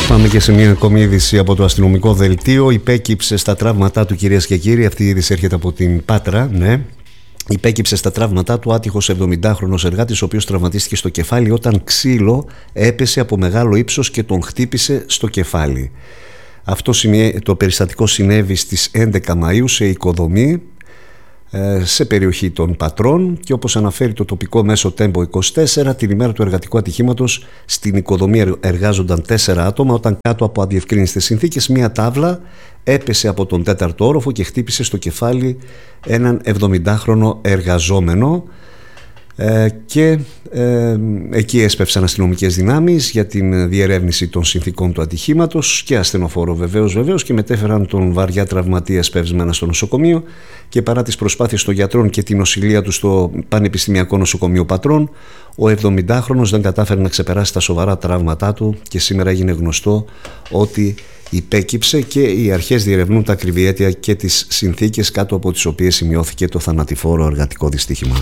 Πάμε και σε μια ακόμη είδηση από το αστυνομικό δελτίο. Υπέκυψε στα τραύματά του, κυρίες και κύριοι. Αυτή η είδηση έρχεται από την Πάτρα, ναι. Υπέκυψε στα τραύματά του άτυχος 70χρονος εργάτης, ο οποίος τραυματίστηκε στο κεφάλι όταν ξύλο έπεσε από μεγάλο ύψος και τον χτύπησε στο κεφάλι. Αυτό το περιστατικό συνέβη στις 11 Μαΐου σε οικοδομή σε περιοχή των Πατρών, και όπως αναφέρει το τοπικό μέσο Tempo 24, την ημέρα του εργατικού ατυχήματος στην οικοδομή εργάζονταν 4 άτομα όταν κάτω από αδιευκρίνιστες συνθήκες μια τάβλα έπεσε από τον 4ο όροφο και χτύπησε στο κεφάλι έναν 70χρονο εργαζόμενο, και εκεί έσπευσαν αστυνομικές δυνάμεις για την διερεύνηση των συνθήκων του ατυχήματος και ασθενοφόρο βεβαίως, και μετέφεραν τον βαριά τραυματία σπευσμένα στο νοσοκομείο, και παρά τις προσπάθειες των γιατρών και την νοσηλεία του στο Πανεπιστημιακό Νοσοκομείο Πατρών, ο 70χρονος δεν κατάφερε να ξεπεράσει τα σοβαρά τραύματά του και σήμερα έγινε γνωστό ότι υπέκυψε, και οι αρχές διερευνούν τα ακριβή αίτια και τις συνθήκες κάτω από τις οποίες σημειώθηκε το θανατηφόρο εργατικό δυστύχημα.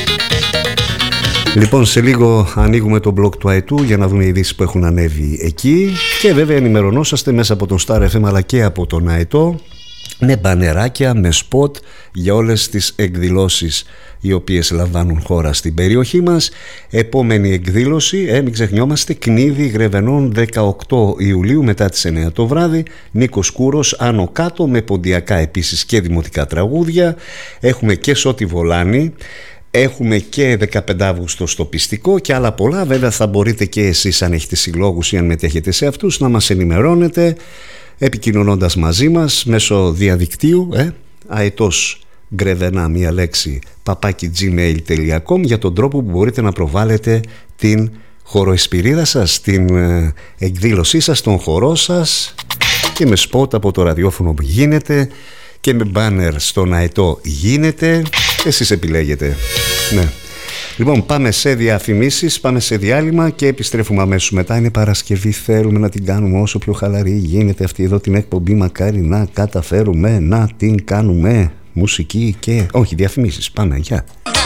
Λοιπόν, σε λίγο ανοίγουμε το blog του ΑΕΤΟΥ για να δούμε ειδήσεις που έχουν ανέβει εκεί, και βέβαια ενημερωνόσαστε μέσα από τον Star FM αλλά και από τον ΑΕΤΟ με μπανεράκια, με σποτ για όλες τις εκδηλώσεις οι οποίες λαμβάνουν χώρα στην περιοχή μας. Επόμενη εκδήλωση, μην ξεχνιόμαστε, Κνίδι Γρεβενών 18 Ιουλίου μετά τις 9 το βράδυ, Νίκος Κούρος άνω κάτω, με ποντιακά επίσης και δημοτικά τραγούδια. Έχουμε και Σώτη Βολάνη, έχουμε και 15 Αύγουστο στο Πιστικό και άλλα πολλά. Βέβαια θα μπορείτε και εσείς, αν έχετε συλλόγους ή αν μετέχετε σε αυτούς, να μας ενημερώνετε επικοινωνώντας μαζί μας μέσω διαδικτύου, αετός γκρεβενά, μία λέξη, @gmail.com, για τον τρόπο που μπορείτε να προβάλλετε την χοροεσπηρίδα σας, την εκδήλωσή σας, τον χορό σας, και με σποτ από το ραδιόφωνο που γίνεται και με μπάνερ στον αετό γίνεται. Εσείς επιλέγετε. Ναι. Λοιπόν, πάμε σε διαφημίσεις, πάμε σε διάλειμμα και επιστρέφουμε αμέσως μετά. Είναι Παρασκευή, θέλουμε να την κάνουμε όσο πιο χαλαρή γίνεται αυτή εδώ την εκπομπή. Μακάρι να καταφέρουμε να την κάνουμε. Μουσική και... όχι, διαφημίσεις. Πάμε, γεια.